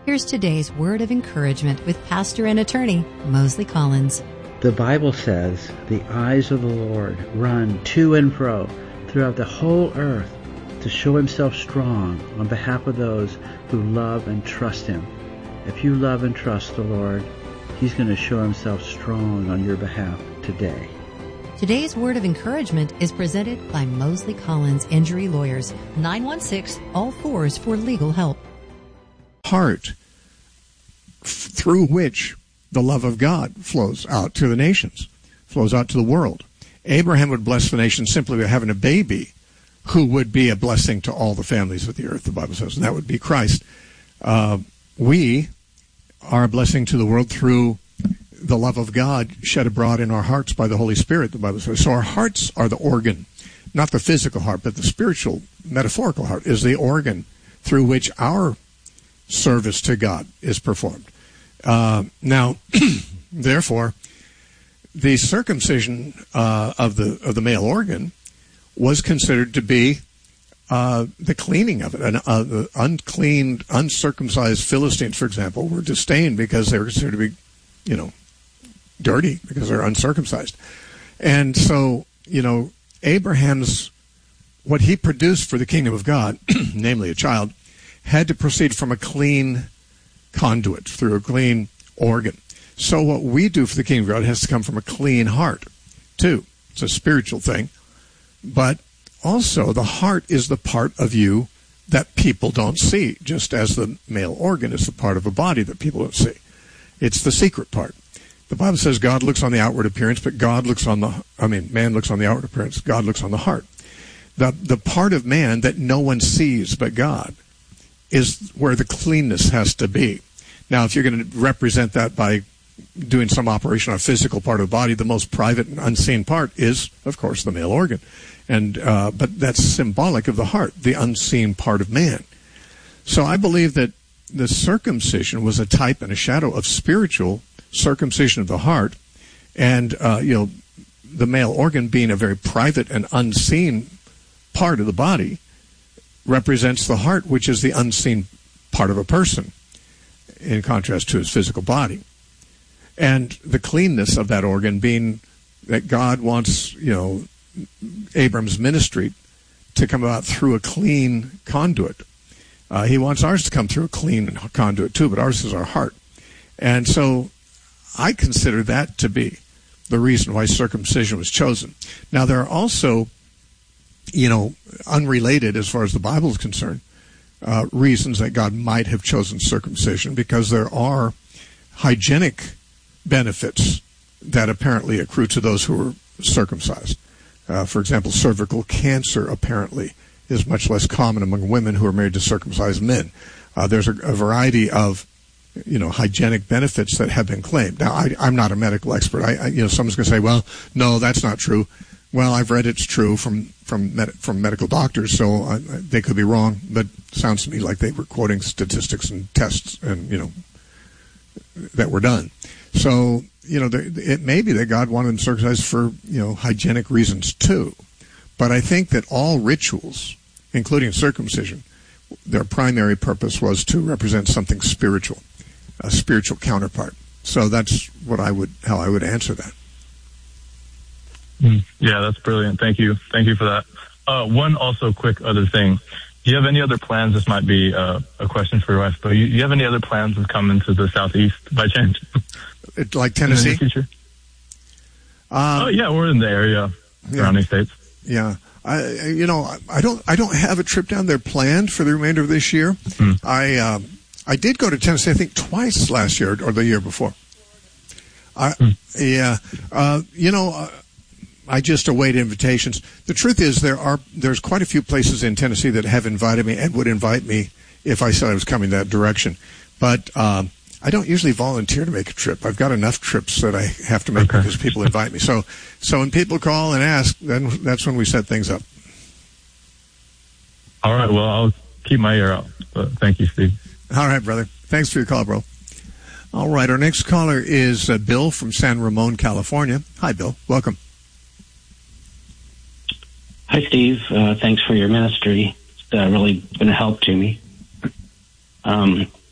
Here's today's word of encouragement with pastor and attorney Mosley Collins. The Bible says, the eyes of the Lord run to and fro throughout the whole earth to show himself strong on behalf of those who love and trust him. If you love and trust the Lord, he's going to show himself strong on your behalf today. Today's word of encouragement is presented by Mosley Collins Injury Lawyers, 916-ALL-4s for legal help. Heart through which the love of God flows out to the nations, flows out to the world. Abraham would bless the nation simply by having a baby who would be a blessing to all the families of the earth, the Bible says, and that would be Christ. We are a blessing to the world through the love of God shed abroad in our hearts by the Holy Spirit, the Bible says. So our hearts are the organ, not the physical heart, but the spiritual, metaphorical heart is the organ through which our service to God is performed. Now, therefore, the circumcision of the male organ was considered to be the cleaning of it. The unclean, uncircumcised Philistines, for example, were disdained because they were considered to be, dirty because they're uncircumcised. And so, Abraham's, what he produced for the kingdom of God, namely a child, had to proceed from a clean conduit, through a clean organ. So what we do for the kingdom of God has to come from a clean heart, too. It's a spiritual thing. But also, the heart is the part of you that people don't see, just as the male organ is the part of a body that people don't see. It's the secret part. The Bible says God looks on the outward appearance, but man looks on the outward appearance, God looks on the heart. The part of man that no one sees but God is where the cleanness has to be. Now, if you're going to represent that by doing some operation on a physical part of the body, the most private and unseen part is, of course, the male organ. And but that's symbolic of the heart, the unseen part of man. So I believe that the circumcision was a type and a shadow of spiritual circumcision of the heart, and the male organ being a very private and unseen part of the body represents the heart, which is the unseen part of a person, in contrast to his physical body. And the cleanness of that organ being that God wants, Abram's ministry to come about through a clean conduit. He wants ours to come through a clean conduit too, but ours is our heart. And so I consider that to be the reason why circumcision was chosen. Now, there are also, unrelated as far as the Bible is concerned, reasons that God might have chosen circumcision, because there are hygienic benefits that apparently accrue to those who are circumcised. For example, cervical cancer apparently is much less common among women who are married to circumcised men. There's a variety of hygienic benefits that have been claimed. Now, I'm not a medical expert. Someone's going to say, well, no, that's not true. Well, I've read it's true from medical doctors, so they could be wrong, but it sounds to me like they were quoting statistics and tests and, that were done. So, it may be that God wanted them circumcised for, hygienic reasons too. But I think that all rituals, including circumcision, their primary purpose was to represent something spiritual, a spiritual counterpart. So that's how I would answer that. Yeah, that's brilliant. Thank you for that. One also quick other thing. Do you have any other plans? This might be a question for your wife, but you have any other plans of coming to the Southeast by chance? Like Tennessee? In the future? Yeah, we're in the area, surrounding states. Yeah. I don't have a trip down there planned for the remainder of this year. I did go to Tennessee, I think, twice last year or the year before. I just await invitations. The truth is there's quite a few places in Tennessee that have invited me and would invite me if I said I was coming that direction. But I don't usually volunteer to make a trip. I've got enough trips that I have to make because people invite me. So when people call and ask, then that's when we set things up. All right. Well, I'll keep my ear out. Thank you, Steve. All right, brother. Thanks for your call, bro. All right. Our next caller is Bill from San Ramon, California. Hi, Bill. Welcome. Hi, Steve. Thanks for your ministry. It's really been a help to me.